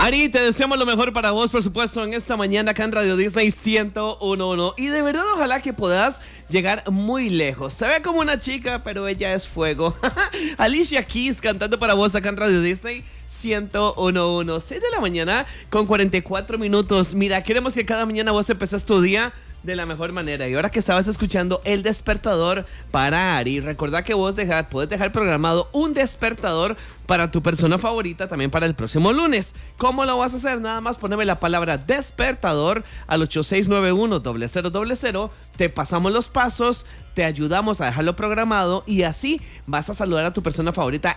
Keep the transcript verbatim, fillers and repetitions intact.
Ari, te deseamos lo mejor para vos, por supuesto, en esta mañana acá en Radio Disney ciento uno punto uno. Y de verdad, ojalá que puedas llegar muy lejos. Se ve como una chica, pero ella es fuego. Alicia Keys cantando para vos acá en Radio Disney ciento uno punto uno. seis de la mañana con cuarenta y cuatro minutos. Mira, queremos que cada mañana vos empeces tu día de la mejor manera. Y ahora que estabas escuchando el despertador para Ari, recordá que vos dejar, puedes dejar programado un despertador para tu persona favorita también para el próximo lunes. ¿Cómo lo vas a hacer? Nada más poneme la palabra despertador al ocho seis nueve uno cero cero cero cero. Te pasamos los pasos, te ayudamos a dejarlo programado y así vas a saludar a tu persona favorita